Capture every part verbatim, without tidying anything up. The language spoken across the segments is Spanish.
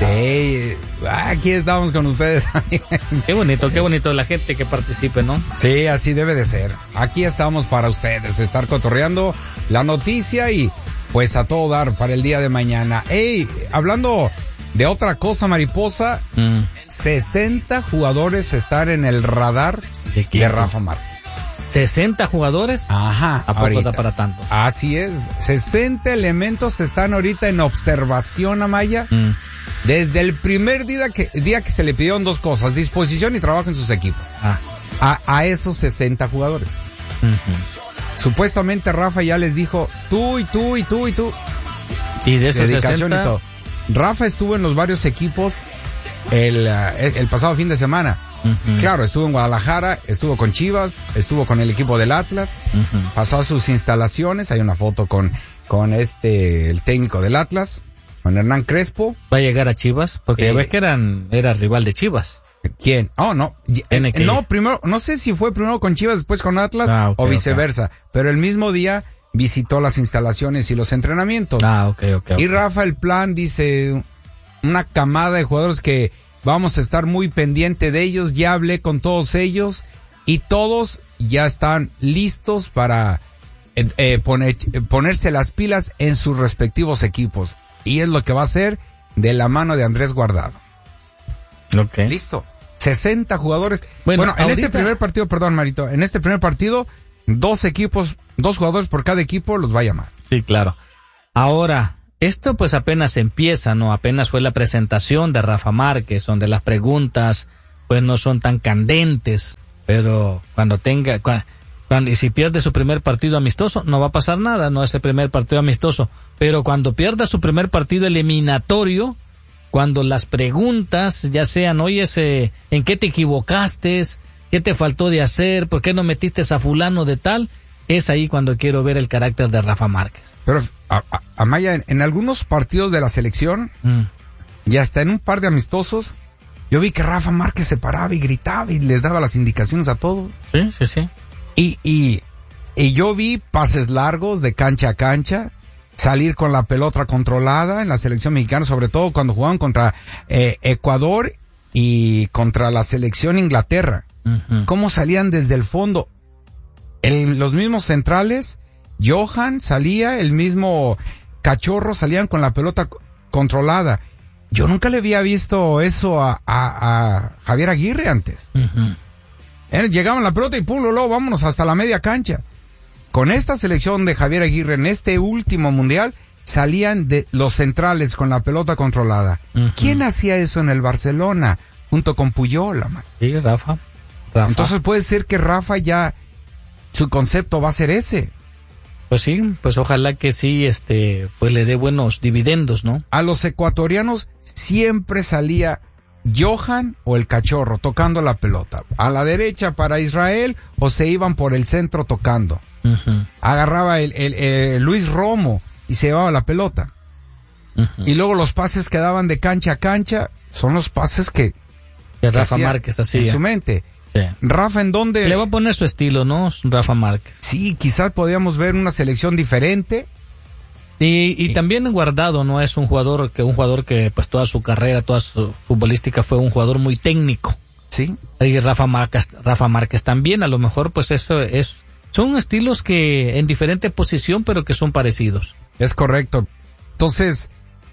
Sí, aquí estamos con ustedes. Qué bonito, qué bonito la gente que participe, ¿no? Sí, así debe de ser. Aquí estamos para ustedes, estar cotorreando la noticia y pues a todo dar para el día de mañana. Ey, hablando de otra cosa, mariposa, mm. sesenta jugadores están en el radar de, de Rafa Márquez. ¿sesenta jugadores? Ajá. ¿A poco ahorita da para tanto? Así es. sesenta elementos están ahorita en observación, Amaya. Mm. Desde el primer día que, día que se le pidieron dos cosas, disposición y trabajo en sus equipos. Ah. A, a esos sesenta jugadores. Uh-huh. Supuestamente Rafa ya les dijo, tú y tú y tú y tú. Y de esos dedicación sesenta... y todo. Rafa estuvo en los varios equipos el, el pasado fin de semana. Uh-huh. Claro, estuvo en Guadalajara, estuvo con Chivas, estuvo con el equipo del Atlas, uh-huh. pasó a sus instalaciones, hay una foto con, con este, el técnico del Atlas, con Hernán Crespo. ¿Va a llegar a Chivas? Porque eh, ya ves que eran, era rival de Chivas. ¿Quién? Oh, no. Eh, no, primero, no sé si fue primero con Chivas, después con Atlas, ah, okay, o viceversa. Okay. Pero el mismo día visitó las instalaciones y los entrenamientos. Ah, ok, ok. okay. Y Rafa, el plan, dice, una camada de jugadores que vamos a estar muy pendiente de ellos. Ya hablé con todos ellos y todos ya están listos para eh, eh, poner, ponerse las pilas en sus respectivos equipos. Y es lo que va a hacer de la mano de Andrés Guardado. Ok. Listo. sesenta jugadores. Bueno, bueno en ahorita... este primer partido, perdón, Marito, en este primer partido, dos equipos, dos jugadores por cada equipo los va a llamar. Sí, claro. Ahora, esto pues apenas empieza, ¿no? Apenas fue la presentación de Rafa Márquez, donde las preguntas pues no son tan candentes, pero cuando tenga... Cuando, Cuando, y si pierde su primer partido amistoso, no va a pasar nada, no es el primer partido amistoso. Pero cuando pierda su primer partido eliminatorio, cuando las preguntas ya sean, oye, ese, ¿en qué te equivocaste? ¿Qué te faltó de hacer? ¿Por qué no metiste a fulano de tal? Es ahí cuando quiero ver el carácter de Rafa Márquez. Pero, a, a, Amaya, en, en algunos partidos de la selección, mm. y hasta en un par de amistosos, yo vi que Rafa Márquez se paraba y gritaba y les daba las indicaciones a todos. Sí, sí, sí. Y, y, y yo vi pases largos de cancha a cancha, salir con la pelota controlada en la selección mexicana, sobre todo cuando jugaban contra eh, Ecuador y contra la selección Inglaterra. Uh-huh. Cómo salían desde el fondo. El, los mismos centrales, Johan salía, el mismo Cachorro salían con la pelota controlada. Yo nunca le había visto eso a, a, a Javier Aguirre antes. Uh-huh. Llegaban la pelota y pum, luego vámonos hasta la media cancha. Con esta selección de Javier Aguirre en este último mundial, salían de los centrales con la pelota controlada. Uh-huh. ¿Quién hacía eso en el Barcelona? Junto con Puyol, man. Sí, Rafa. Rafa. Entonces puede ser que Rafa ya, su concepto va a ser ese. Pues sí, pues ojalá que sí, este, pues le dé buenos dividendos, ¿no? A los ecuatorianos siempre salía Johan o el Cachorro tocando la pelota a la derecha para Israel o se iban por el centro tocando. Uh-huh. Agarraba el, el, el Luis Romo y se llevaba la pelota. Uh-huh. Y luego los pases que daban de cancha a cancha son los pases que, que Rafa Márquez hacía en su mente. Sí. Rafa, ¿en dónde? Le va a poner su estilo, ¿no? Rafa Márquez. Sí, quizás podríamos ver una selección diferente. Y, y sí. También Guardado no es un jugador que un jugador que pues toda su carrera, toda su futbolística fue un jugador muy técnico. Sí. Y Rafa Márquez, Rafa Márquez también, a lo mejor pues eso es son estilos que en diferente posición pero que son parecidos. Es correcto. Entonces,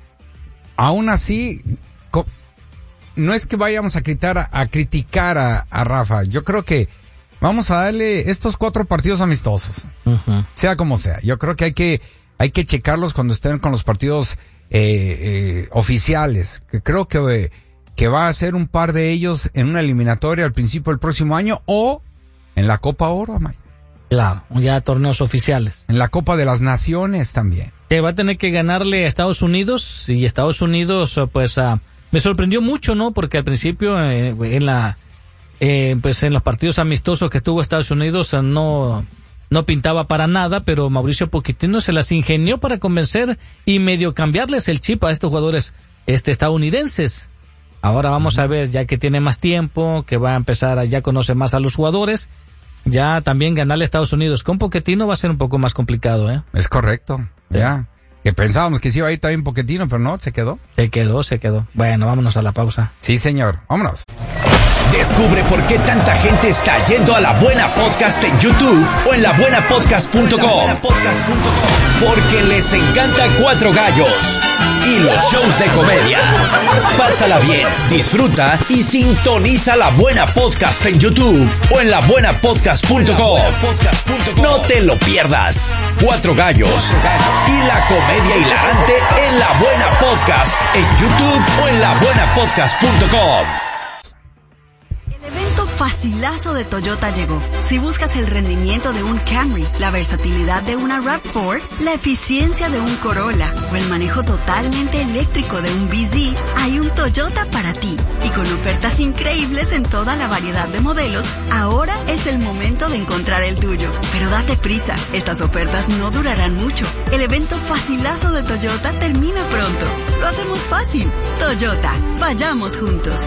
aún así co- no es que vayamos a criticar a, a criticar a, a Rafa. Yo creo que vamos a darle estos cuatro partidos amistosos. Uh-huh. Sea como sea. Yo creo que hay que Hay que checarlos cuando estén con los partidos eh, eh, oficiales, que creo que, eh, que va a ser un par de ellos en una eliminatoria al principio del próximo año o en la Copa Oro, Amaya. Claro, ya torneos oficiales. En la Copa de las Naciones también. Que va a tener que ganarle a Estados Unidos y Estados Unidos, pues, uh, me sorprendió mucho, ¿no? Porque al principio eh, en la, eh, pues, en los partidos amistosos que tuvo Estados Unidos uh, no. No pintaba para nada, pero Mauricio Pochettino se las ingenió para convencer y medio cambiarles el chip a estos jugadores este, estadounidenses. Ahora vamos a ver, ya que tiene más tiempo, que va a empezar a ya conocer más a los jugadores, ya también ganarle a Estados Unidos con Pochettino va a ser un poco más complicado, ¿eh? Es correcto, sí. Ya. Que pensábamos que se iba a ir también Pochettino, pero no, se quedó. Se quedó, se quedó. Bueno, vámonos a la pausa. Sí, señor, vámonos. Descubre por qué tanta gente está yendo a La Buena Podcast en YouTube o en la buena podcast punto com. Porque les encanta Cuatro Gallos y los shows de comedia. Pásala bien, disfruta y sintoniza La Buena Podcast en YouTube o en la buena podcast punto com. No te lo pierdas. Cuatro Gallos y la comedia hilarante en La Buena Podcast en YouTube o en la buena podcast punto com. El evento facilazo de Toyota llegó. Si buscas el rendimiento de un Camry, la versatilidad de una RAV cuatro, la eficiencia de un Corolla o el manejo totalmente eléctrico de un B Z, hay un Toyota para ti. Y con ofertas increíbles en toda la variedad de modelos, ahora es el momento de encontrar el tuyo. Pero date prisa, estas ofertas no durarán mucho. El evento facilazo de Toyota termina pronto. Lo hacemos fácil. Toyota, vayamos juntos.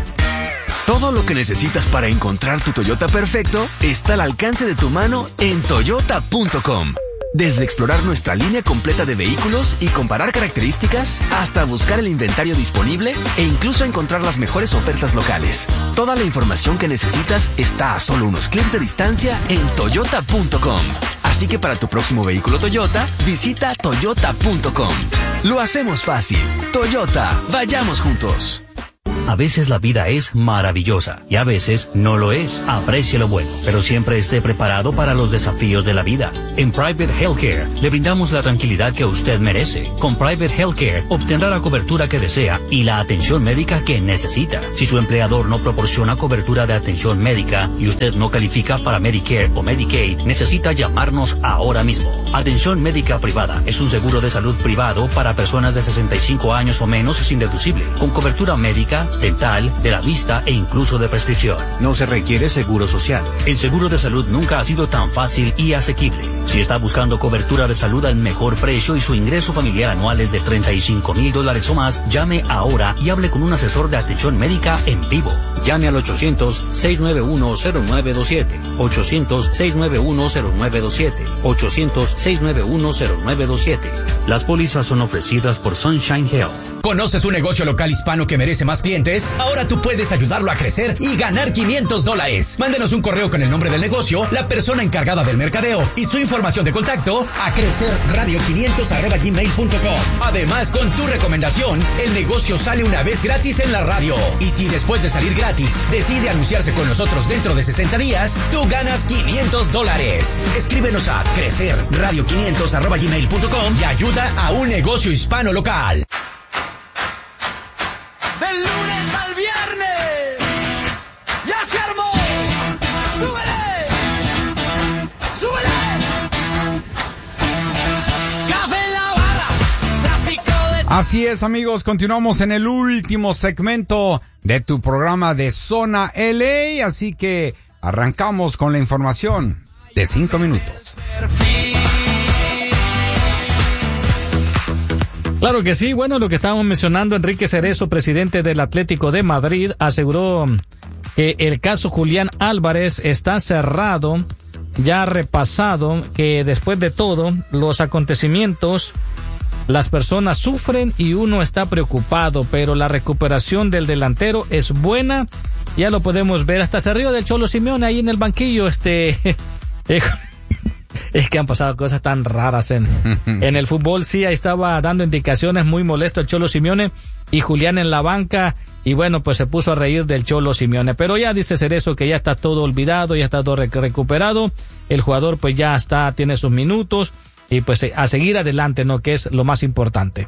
Todo lo que necesitas para encontrar tu Toyota perfecto está al alcance de tu mano en toyota punto com. Desde explorar nuestra línea completa de vehículos y comparar características, hasta buscar el inventario disponible e incluso encontrar las mejores ofertas locales. Toda la información que necesitas está a solo unos clics de distancia en toyota punto com. Así que para tu próximo vehículo Toyota, visita toyota punto com. Lo hacemos fácil. Toyota, vayamos juntos. A veces la vida es maravillosa y a veces no lo es. Aprecie lo bueno, pero siempre esté preparado para los desafíos de la vida. En Private Healthcare le brindamos la tranquilidad que usted merece. Con Private Healthcare obtendrá la cobertura que desea y la atención médica que necesita. Si su empleador no proporciona cobertura de atención médica y usted no califica para Medicare o Medicaid, necesita llamarnos ahora mismo. Atención médica privada es un seguro de salud privado para personas de sesenta y cinco años o menos sin deducible, con cobertura médica, dental, de la vista e incluso de prescripción. No se requiere seguro social. El seguro de salud nunca ha sido tan fácil y asequible. Si está buscando cobertura de salud al mejor precio y su ingreso familiar anual es de treinta y cinco mil dólares o más, llame ahora y hable con un asesor de atención médica en vivo. Llame al ochocientos, seiscientos noventa y uno, cero nueve dos siete. ochocientos, seiscientos noventa y uno, cero nueve dos siete. ochocientos, seiscientos noventa y uno, cero nueve dos siete. Las pólizas son ofrecidas por Sunshine Health. ¿Conoces un negocio local hispano que merece más clientes? Ahora tú puedes ayudarlo a crecer y ganar quinientos dólares. Mándenos un correo con el nombre del negocio, la persona encargada del mercadeo y su información de contacto a crecerradio quinientos arroba gmail punto com. Además, con tu recomendación, el negocio sale una vez gratis en la radio. Y si después de salir gratis decide anunciarse con nosotros dentro de sesenta días, tú ganas quinientos dólares. Escríbenos a crecerradio quinientos arroba gmail punto com y ayuda a un negocio hispano local. Del lunes al viernes, ya se armó. ¡Súbele! ¡Súbele! Café en la barra, tráfico de... Así es, amigos, continuamos en el último segmento de tu programa de Zona L A, así que arrancamos con la información de cinco minutos. Claro que sí. Bueno, lo que estábamos mencionando, Enrique Cerezo, presidente del Atlético de Madrid, aseguró que el caso Julián Álvarez está cerrado, ya repasado, que después de todo, los acontecimientos, las personas sufren y uno está preocupado, pero la recuperación del delantero es buena, ya lo podemos ver, hasta se rió del Cholo Simeone ahí en el banquillo, este... Es que han pasado cosas tan raras en, en el fútbol. Sí, ahí estaba dando indicaciones, muy molesto el Cholo Simeone y Julián en la banca. Y bueno, pues se puso a reír del Cholo Simeone. Pero ya dice Cerezo que ya está todo olvidado, ya está todo rec- recuperado. El jugador pues ya está, tiene sus minutos. Y pues a seguir adelante, ¿no? Que es lo más importante.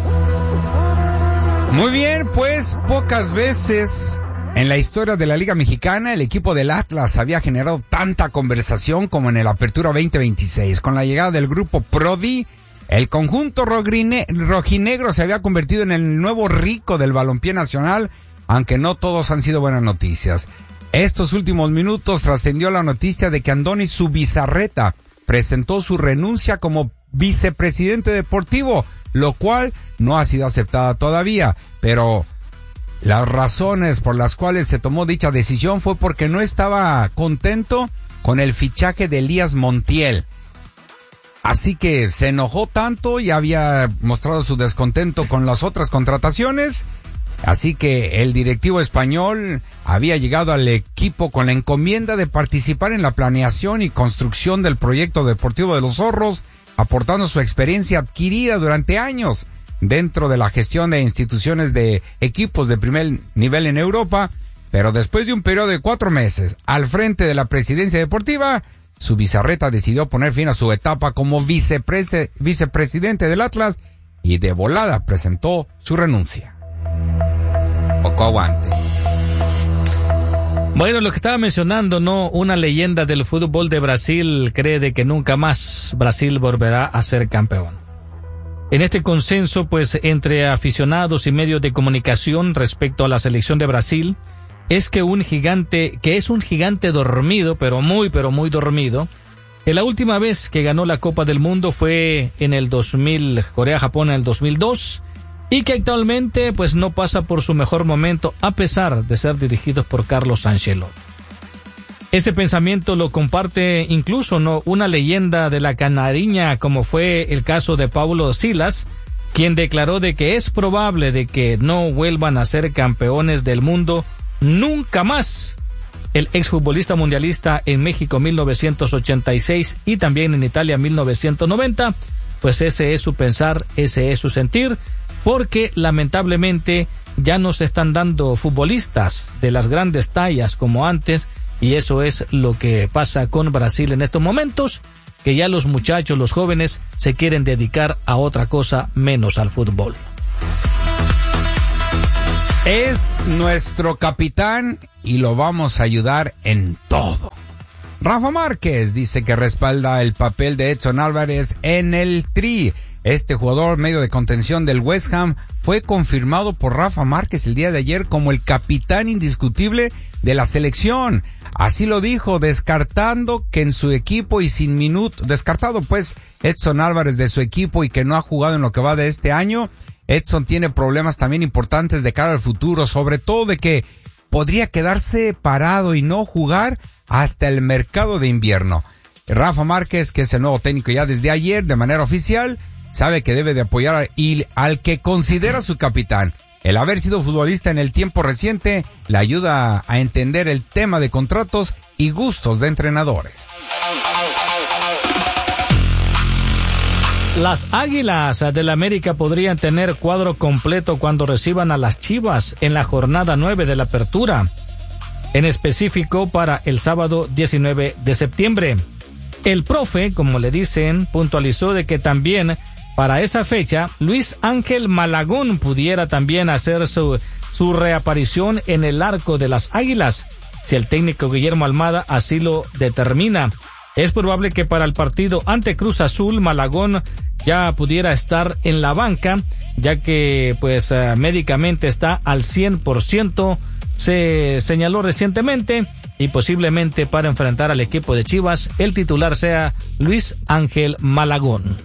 Muy bien, pues pocas veces en la historia de la Liga Mexicana el equipo del Atlas había generado tanta conversación como en el Apertura veinte veintiséis. Con la llegada del grupo Prodi, el conjunto rogrine, rojinegro se había convertido en el nuevo rico del balompié nacional, aunque no todos han sido buenas noticias. Estos últimos minutos trascendió la noticia de que Andoni Zubizarreta presentó su renuncia como vicepresidente deportivo, lo cual no ha sido aceptada todavía, pero las razones por las cuales se tomó dicha decisión fue porque no estaba contento con el fichaje de Elías Montiel. Así que se enojó tanto y había mostrado su descontento con las otras contrataciones. Así que el directivo español había llegado al equipo con la encomienda de participar en la planeación y construcción del proyecto deportivo de los Zorros, aportando su experiencia adquirida durante años dentro de la gestión de instituciones de equipos de primer nivel en Europa. Pero después de un periodo de cuatro meses al frente de la presidencia deportiva, su bizarreta decidió poner fin a su etapa como viceprese, vicepresidente del Atlas y de volada presentó su renuncia. Poco aguante. Bueno, lo que estaba mencionando, ¿no? Una leyenda del fútbol de Brasil cree de que nunca más Brasil volverá a ser campeón. En este consenso, pues, entre aficionados y medios de comunicación respecto a la selección de Brasil, es que un gigante, que es un gigante dormido, pero muy, pero muy dormido, que la última vez que ganó la Copa del Mundo fue en el dos mil, Corea-Japón en el dos mil dos, y que actualmente pues no pasa por su mejor momento a pesar de ser dirigidos por Carlos Ancelotti. Ese pensamiento lo comparte incluso no una leyenda de la canariña, como fue el caso de Paulo Silas, quien declaró de que es probable de que no vuelvan a ser campeones del mundo nunca más. El exfutbolista mundialista en México mil novecientos ochenta y seis y también en Italia mil novecientos noventa, pues ese es su pensar, ese es su sentir, porque lamentablemente ya no se están dando futbolistas de las grandes tallas como antes, y eso es lo que pasa con Brasil en estos momentos, que ya los muchachos, los jóvenes, se quieren dedicar a otra cosa menos al fútbol. Es nuestro capitán y lo vamos a ayudar en todo. Rafa Márquez dice que respalda el papel de Edson Álvarez en el Tri. Este jugador medio de contención del West Ham fue confirmado por Rafa Márquez el día de ayer como el capitán indiscutible de la selección. Así lo dijo, descartando que en su equipo y sin minuto, descartado pues Edson Álvarez de su equipo y que no ha jugado en lo que va de este año. Edson tiene problemas también importantes de cara al futuro, sobre todo de que podría quedarse parado y no jugar hasta el mercado de invierno. Rafa Márquez, que es el nuevo técnico ya desde ayer de manera oficial, sabe que debe de apoyar al que considera su capitán. El haber sido futbolista en el tiempo reciente le ayuda a entender el tema de contratos y gustos de entrenadores. Las Águilas del América podrían tener cuadro completo cuando reciban a las Chivas en la jornada nueve de la apertura, en específico para el sábado diecinueve de septiembre. El profe, como le dicen, puntualizó de que también para esa fecha Luis Ángel Malagón pudiera también hacer su, su reaparición en el arco de las Águilas, si el técnico Guillermo Almada así lo determina. Es probable que para el partido ante Cruz Azul, Malagón ya pudiera estar en la banca, ya que pues uh, médicamente está al cien por ciento, se señaló recientemente, y posiblemente para enfrentar al equipo de Chivas, el titular sea Luis Ángel Malagón.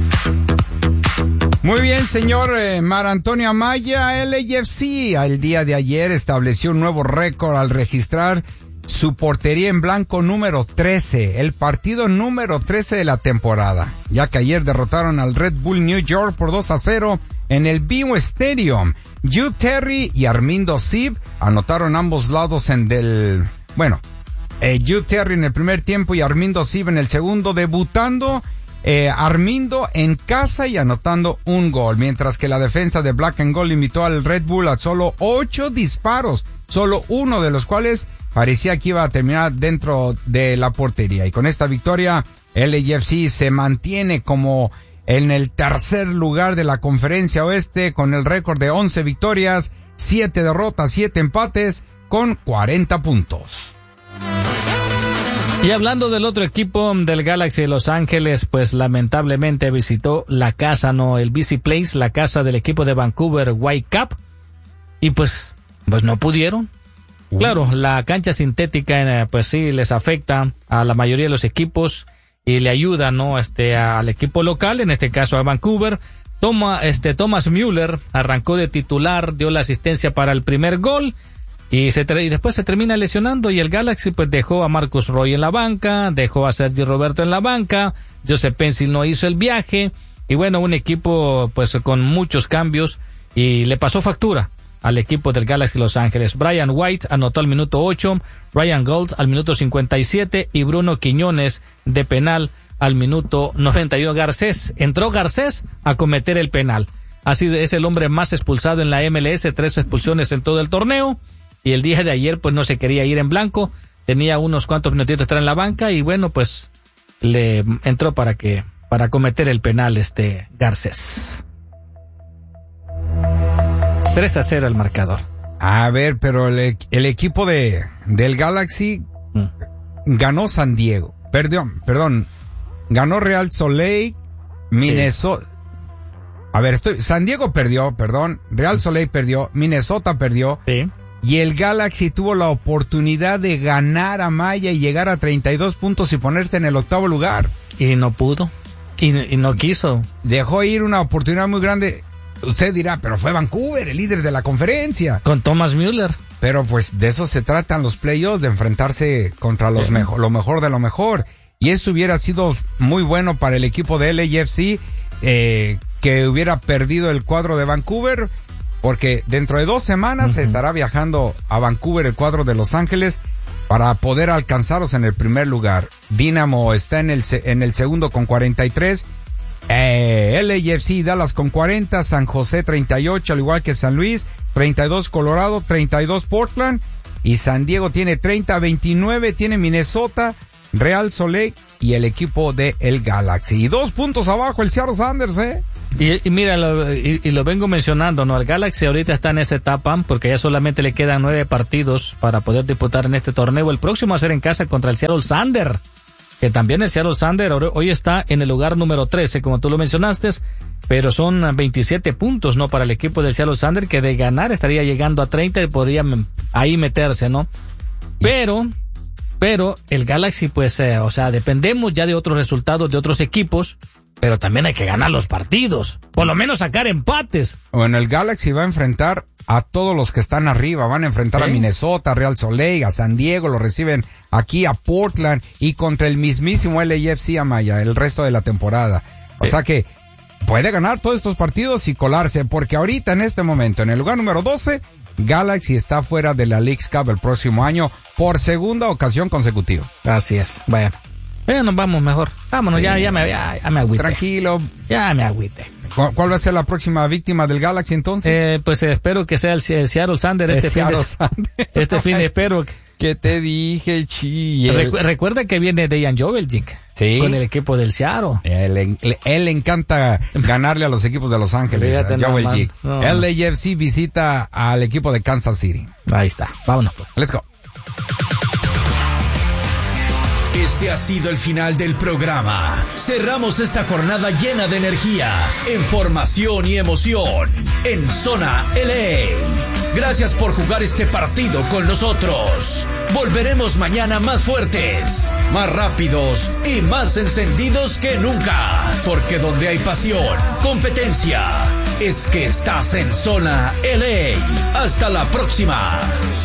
Muy bien, señor eh, Mar Antonio Amaya. El A F C el día de ayer estableció un nuevo récord al registrar su portería en blanco número trece, el partido número trece de la temporada, ya que ayer derrotaron al Red Bull New York por dos a cero en el B M O Stadium. Jude Terry y Armindo Sib anotaron ambos lados en del, bueno, eh, Jude Terry en el primer tiempo y Armindo Sib en el segundo, debutando eh, Armindo en casa y anotando un gol, mientras que la defensa de Black and Gold limitó al Red Bull a solo ocho disparos, solo uno de los cuales parecía que iba a terminar dentro de la portería. Y con esta victoria, el A F C se mantiene como en el tercer lugar de la Conferencia Oeste con el récord de once victorias, siete derrotas, siete empates, con cuarenta puntos. Y hablando del otro equipo del Galaxy de Los Ángeles, pues lamentablemente visitó la casa, no, el B C Place, la casa del equipo de Vancouver Whitecaps, y pues, pues no pudieron. Claro, la cancha sintética pues sí les afecta a la mayoría de los equipos y le ayuda, ¿no? Este al equipo local, en este caso a Vancouver. Toma este Thomas Müller arrancó de titular, dio la asistencia para el primer gol Y, se y después se termina lesionando y el Galaxy pues dejó a Marcus Roy en la banca, dejó a Sergi Roberto en la banca, Joseph Pencil no hizo el viaje y bueno, un equipo pues con muchos cambios y le pasó factura al equipo del Galaxy Los Ángeles. Brian White anotó al minuto ocho, Ryan Gold al minuto cincuenta y siete y Bruno Quiñones de penal al minuto noventa y uno. Garcés, entró Garcés a cometer el penal. Así es el hombre más expulsado en la M L S, tres expulsiones en todo el torneo. Y el día de ayer pues no se quería ir en blanco, tenía unos cuantos minutitos de estar en la banca y bueno pues le entró para que para cometer el penal este Garcés. tres a cero el marcador. A ver, pero el, el equipo de del Galaxy mm. ganó San Diego, perdón, perdón, ganó Real Soleil, Minnesota. Sí. A ver, estoy San Diego perdió, perdón, Real Soleil perdió, Minnesota perdió. Sí. Y el Galaxy tuvo la oportunidad de ganar a Maya y llegar a treinta y dos puntos y ponerse en el octavo lugar. Y no pudo. Y, y no quiso. Dejó ir una oportunidad muy grande. Usted dirá, pero fue Vancouver, el líder de la conferencia. Con Thomas Müller. Pero pues de eso se tratan los playoffs, de enfrentarse contra los sí. mejor, lo mejor de lo mejor. Y eso hubiera sido muy bueno para el equipo de L A F C, eh, que hubiera perdido el cuadro de Vancouver. Porque dentro de dos semanas uh-huh. estará viajando a Vancouver el cuadro de Los Ángeles para poder alcanzarlos en el primer lugar. Dynamo está en el en el segundo con cuarenta y tres, eh, L A F C y Dallas con cuarenta, San José treinta y ocho, al igual que San Luis, treinta y dos Colorado, treinta y dos Portland y San Diego tiene treinta, veintinueve tiene Minnesota, Real Soleil y el equipo de el Galaxy. Y dos puntos abajo el Seattle Sounders, ¿eh? Y, y mira, lo, y, y lo vengo mencionando, ¿no? El Galaxy ahorita está en esa etapa porque ya solamente le quedan nueve partidos para poder disputar en este torneo. El próximo va a ser en casa contra el Seattle Sounders, que también el Seattle Sounders hoy está en el lugar número trece, como tú lo mencionaste, pero son veintisiete puntos, ¿no? Para el equipo del Seattle Sounders, que de ganar estaría llegando a treinta y podría ahí meterse, ¿no? Pero, pero el Galaxy, pues, eh, o sea, dependemos ya de otros resultados de otros equipos. Pero también hay que ganar los partidos. Por lo menos sacar empates. Bueno, el Galaxy va a enfrentar a todos los que están arriba. Van a enfrentar ¿Sí? a Minnesota, a Real Soleil, a San Diego. Lo reciben aquí a Portland. Y contra el mismísimo L A F C a Maya el resto de la temporada. O sí. sea que puede ganar todos estos partidos y colarse. Porque ahorita en este momento, en el lugar número doce, Galaxy está fuera de la Leagues Cup el próximo año por segunda ocasión consecutiva. Así es. Bueno. Eh, nos vamos mejor. Vámonos, sí. ya, ya me, ya, ya me agüité. Tranquilo. Ya me agüité. ¿Cuál, ¿Cuál va a ser la próxima víctima del Galaxy entonces? Eh, pues eh, espero que sea el, el Seattle Sounders este, fin de, este fin de espero. ¿Qué te dije, chi? Recu Recuerda que viene Dejan Joveljic. Sí. Con el equipo del Seattle. Él, él, él le encanta ganarle a los equipos de Los Ángeles. A Joveljic. No, L A F C visita al equipo de Kansas City. Ahí está. Vámonos pues. Let's go. Este ha sido el final del programa. Cerramos esta jornada llena de energía, información y emoción en Zona L A. Gracias por jugar este partido con nosotros. Volveremos mañana más fuertes, más rápidos y más encendidos que nunca. Porque donde hay pasión, competencia, es que estás en Zona L A. Hasta la próxima.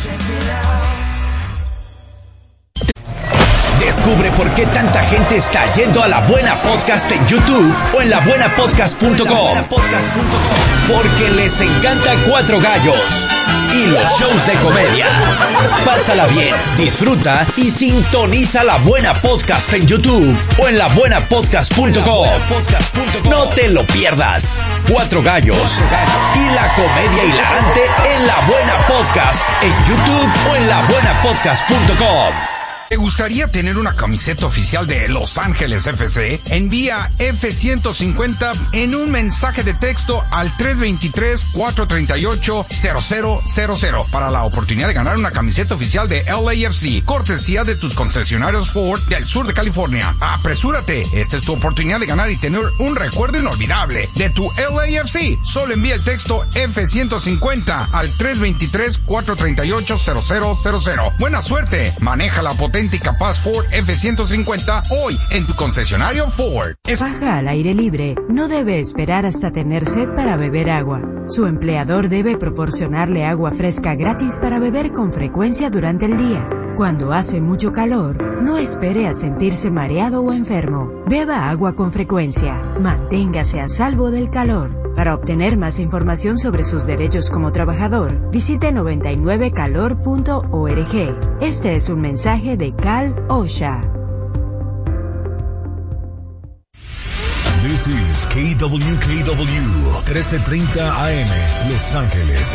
Descubre por qué tanta gente está yendo a La Buena Podcast en YouTube o en la buena podcast punto com. Porque les encanta Cuatro Gallos y los shows de comedia. Pásala bien, disfruta y sintoniza La Buena Podcast en YouTube o en la buena podcast punto com. No te lo pierdas. Cuatro Gallos y la comedia hilarante en La Buena Podcast en YouTube o en la buena podcast punto com. ¿Te gustaría tener una camiseta oficial de Los Ángeles F C? Envía F ciento cincuenta en un mensaje de texto al tres dos tres, cuatro tres ocho, cero cero cero cero para la oportunidad de ganar una camiseta oficial de L A F C, cortesía de tus concesionarios Ford del sur de California. ¡Apresúrate! Esta es tu oportunidad de ganar y tener un recuerdo inolvidable de tu L A F C. Solo envía el texto F ciento cincuenta al tres dos tres, cuatro tres ocho, cero cero cero cero. ¡Buena suerte! Maneja la potencia auténtica Paz Ford F ciento cincuenta hoy en tu concesionario Ford. Es... Faja al aire libre no debe esperar hasta tener sed para beber agua. Su empleador debe proporcionarle agua fresca gratis para beber con frecuencia durante el día. Cuando hace mucho calor, no espere a sentirse mareado o enfermo. Beba agua con frecuencia. Manténgase a salvo del calor. Para obtener más información sobre sus derechos como trabajador, visite noventa y nueve calor punto org. Este es un mensaje de Cal OSHA. This is K W K W trece treinta A M, Los Ángeles.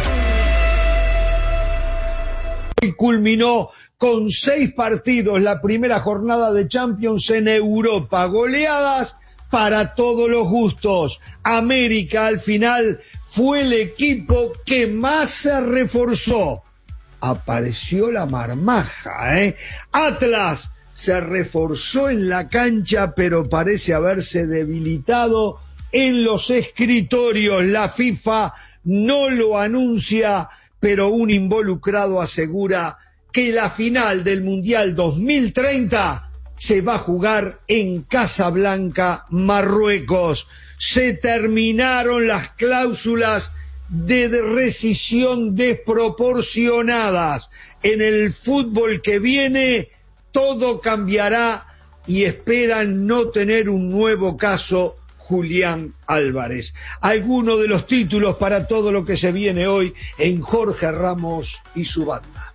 Y culminó con seis partidos la primera jornada de Champions en Europa. Goleadas para todos los gustos. América al final fue el equipo que más se reforzó. Apareció la marmaja, ¿eh? Atlas se reforzó en la cancha, pero parece haberse debilitado en los escritorios. La FIFA no lo anuncia, pero un involucrado asegura que la final del Mundial dos mil treinta se va a jugar en Casablanca, Marruecos. Se terminaron las cláusulas de rescisión desproporcionadas. En el fútbol que viene todo cambiará y esperan no tener un nuevo caso Julián Álvarez. Algunos de los títulos para todo lo que se viene hoy en Jorge Ramos y su banda.